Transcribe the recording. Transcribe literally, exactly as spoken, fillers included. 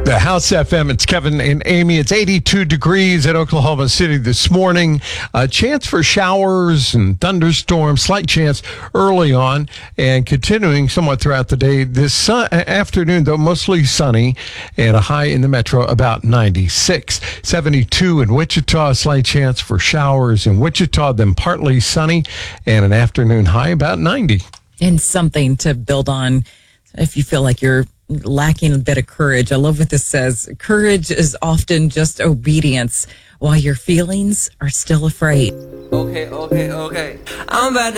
The House F M, it's Kevin and Amy. It's eighty-two degrees at Oklahoma City this morning. A chance for showers and thunderstorms, slight chance early on and continuing somewhat throughout the day. This sun, afternoon, though, mostly sunny and a high in the metro about ninety-six. seventy-two in Wichita, a slight chance for showers in Wichita, then partly sunny and an afternoon high about ninety. And something to build on if you feel like you're lacking a bit of courage. I love what this says. Courage is often just obedience while your feelings are still afraid. Okay, okay, okay. I'm about to